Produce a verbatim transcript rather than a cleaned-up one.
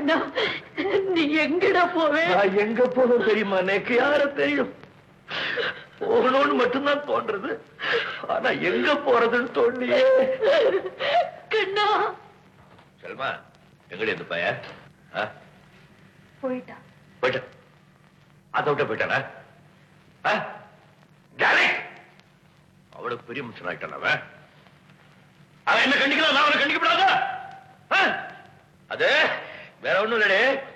கண்ணா நீ எங்கடா போவே? எங்க போதும் தெரியுமா? எனக்கு யார தெரியும்? போகணும்னு மட்டும்தான் தோன்றது. ஆனா எங்க போறதுன்னு தோண்டியே. கண்ணா செல்மா எங்கடி இந்த பைய? போயிட்டா போயிட்ட. அதை விட்ட போயிட்டானா? அவளுக்கு பெரிய மனுஷன் ஆயிட்டான் அவன். அவன் என்ன கண்டிக்கலாம், நான் அவனை கண்டிக்கப்படாத. அது வேற ஒண்ணும் இல்லடே.